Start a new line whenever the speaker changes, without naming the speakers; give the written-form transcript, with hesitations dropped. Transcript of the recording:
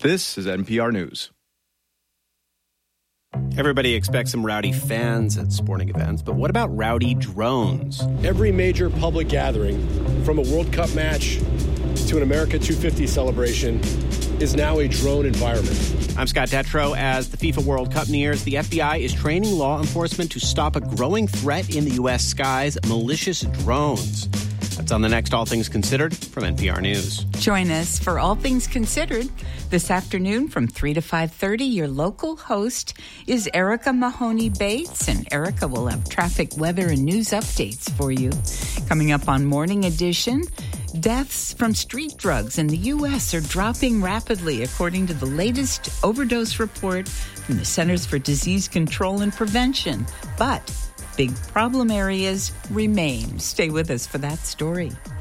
This is NPR News.
Everybody expects some rowdy fans at sporting events, but what about rowdy drones?
Every major public gathering, from a World Cup match to an America 250 celebration, is now a drone environment.
I'm Scott Detrow. As the FIFA World Cup nears, the FBI is training law enforcement to stop a growing threat in the U.S. skies, malicious drones. That's on the next All Things Considered from NPR News.
Join us for All Things Considered this afternoon from 3 to 5:30. Your local host is Erica Mahoney-Bates, and Erica will have traffic, weather, and news updates for you. Coming up on Morning Edition, deaths from street drugs in the U.S. are dropping rapidly, according to the latest overdose report from the Centers for Disease Control and Prevention. But big problem areas remain. Stay with us for that story.